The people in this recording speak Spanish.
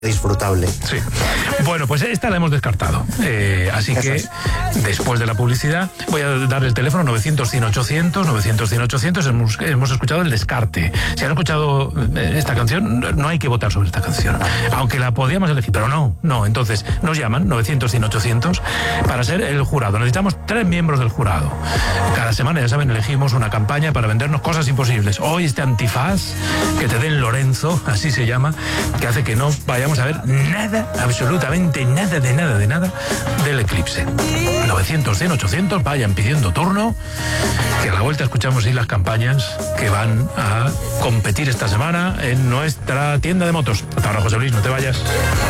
disfrutable. Sí. Bueno, pues esta la hemos descartado. Así que, después de la publicidad, voy a dar el teléfono 900-100-800, 900-100-800. Hemos escuchado el descarte. Si han escuchado esta canción, no hay que votar sobre esta canción. Aunque la podíamos elegir, pero no. Entonces, nos llaman 900-100-800 para ser el jurado. Necesitamos 3 miembros del jurado. Cada semana, ya saben, elegimos una campaña para vendernos cosas imposibles. Hoy este antifaz, que te den Lorenzo, así se llama, que hace que no vayamos a ver nada, absolutamente nada del eclipse. 900-100-800, vayan pidiendo turno, que a la vuelta escuchamos ahí las campañas que van a competir esta semana en nuestra tienda de motos. Hasta ahora, José Luis, no te vayas.